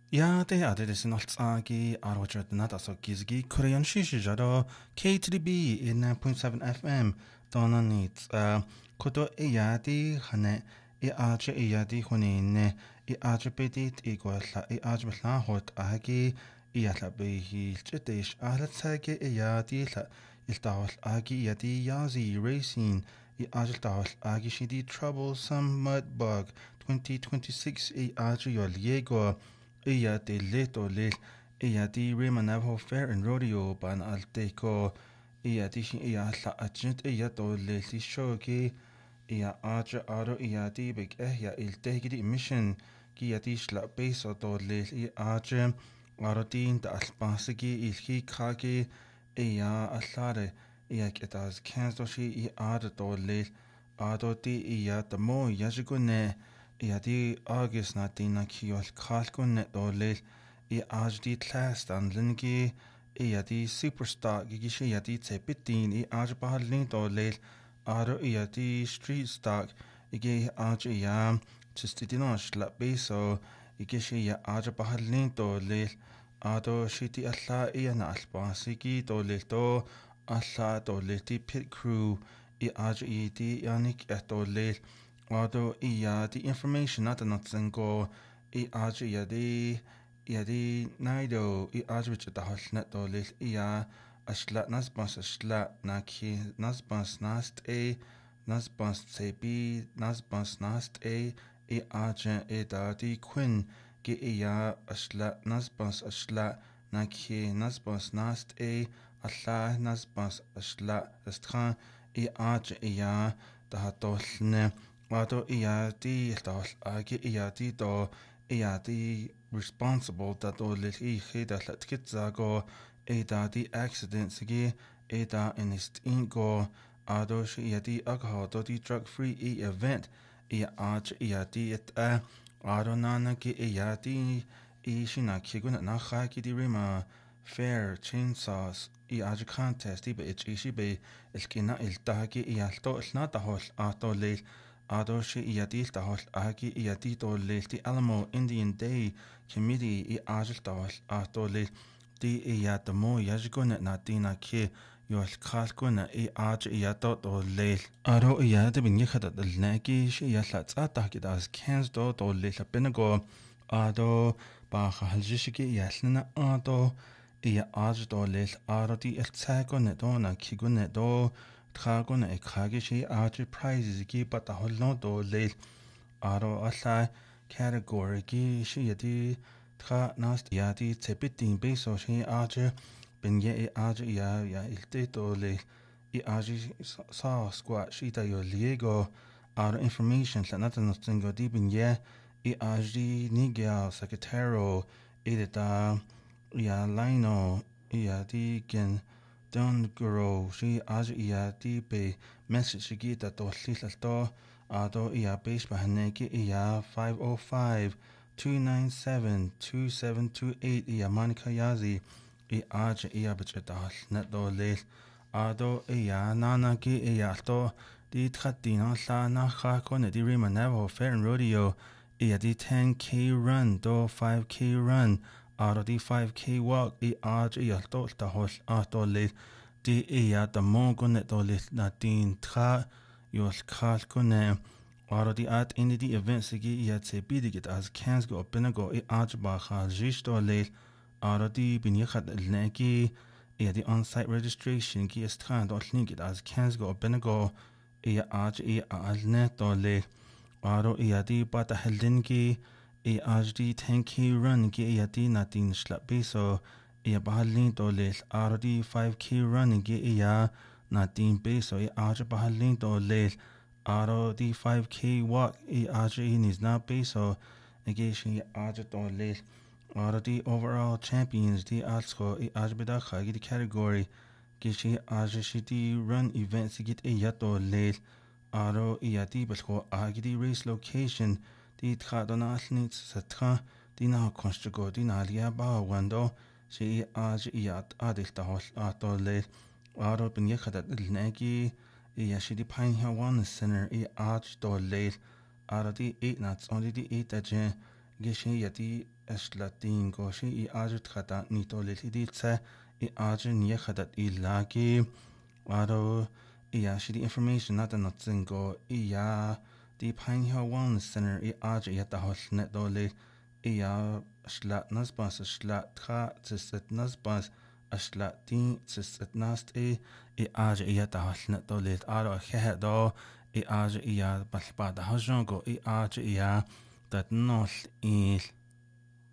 Ja, det är det som alltid arvojotna så gizgi Korean shishijado K3B in 9.7 FM donanit kodo eyadi hane I aje eyadi hunine I aje bedit igwalla I aje bla hot agi yalla behi chitish alatsage eyadi la iltawal agi yadi yazi racing I aje tawal agi shidi troublesome mud bug 2026 I aje yol yego Iya de leto lel iya di Remanavo Fair and Rodeo ban alteco iya di shin iya la agent iya to lel di shogi iya aja aro iya di big iya il tegidi mission ki iya di shla beso to lel iya aja aro din da alpasigi il hi kagi iya alare iya ketas kensto shi iya ada to lel ado di iya da mo yajigune Ja, die August na dina kiol kalkun net olil I ajdi class an lingi ja die superstar gigishe ja die tepitin I aj bahalin olil aro ja die street stock ige aj ja chistidinosh la beso igishe ja aj bahalin olil ado shiti alla na albasigi olil do alla olil di pit crew I aj di yanik olil Although the information not an go yadi naido which at the hosnet dolis ashlat nasbas ashlat naki nasbas nast nasbas sebi nasbas nast da di quinn ge ashlat nasbas ashlat naki nasbas nast Allah nasbas ashlat astran da hatolne Wado iadi tol agi iadi do iadi responsible that o lit I da latkitzago da di accidents gi da inist ingo ado shi iadi alcohol do di drug free event iadi et ado nana gi iadi shina kiguna na khaki di rima fair chainsaws iadi contest iba ichi be ilkina iltagi ialto ilna da hol ato lil Adoshi iadil tahol agi iadi dolil di Alamo Indian Day Committee ajil tahol dolil di iadamo yajguna na dina ki yol kalguna aj iado dolil aro iad bin yikhada dalnagi shi yallat atahki das kens do dolil binago ado ba khaljishiki yalna ado aj dolil aro di iltsaguna do na kiguna do Tragon e Kagishi Archer prizes gi but the holno do leil aro alla category gi shiyadi tra nast yadi tepitin beso shi archer ben ye archer ya ilte do leil I archer sa squat shita yo liego aro information la nata no tingo di ben ye I archer nigia secretaro edita ya lino ya di gen Don Guro she aj di be message gita to lilalto ado base bahaneki 505 297 2728 Monica Yazi aj bachadal net do lel ado nana ki alto di tratino la na kha kone di Remanavo Fair and Rodeo di 10k run do 5k run out of the 5k walk aj alto ta hol ato le di da mongon to le na din tra yol kal kone out of the at in the events gi se bidigit as cans go benago aj ba khajish to le out of the bin yakhat leki the on-site registration gi estran do link it as cans go benago aj alne to le aro di pata heldin ki HD 10k run gi di natin slap beso bahalin to lel RD 5k run gi natin beso bahalin to lel RD 5k walk is not beso gi to lel RD overall champions di also beda khagi di category gi shi run events git to lel aro di belko di race location di tradona alnit satra dina konstrugo dina lia ba wando shi adil tahol ato le aro bin yakhadat lnagi shi di pine hawan center aj do le aro di 8 nuts only di 8 aje Geshe yati ashlatin goshi I ajut khata nitoliliditse I ajun yekhadat ilagi aro iya shidi information nata notzingo iya the Pine Hill Wellness Center I aj yatahol net dole iya shlat nasbas shlat kha tsit nasbas ashlat tin tsit nast I aj yatahol net dole aro khedo I aj iya balbada hajongo I aj iya dat nol il